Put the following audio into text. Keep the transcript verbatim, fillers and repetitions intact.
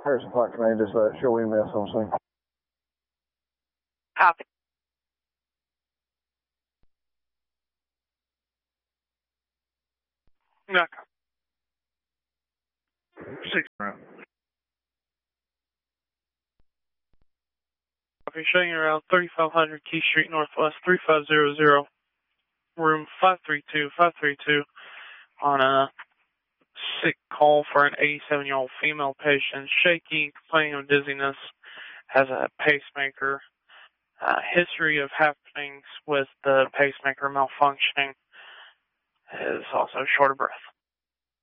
Harrison Fox Command, just uh, show E M S on scene. Copy. Yeah. Six round. Copy. Showing you around thirty-five hundred Key Street Northwest, three five zero zero, room five three two, five three two, on a sick call for an eighty-seven-year-old female patient, shaky, complaining of dizziness, has a pacemaker, uh, history of happenings with the pacemaker malfunctioning, is also short of breath.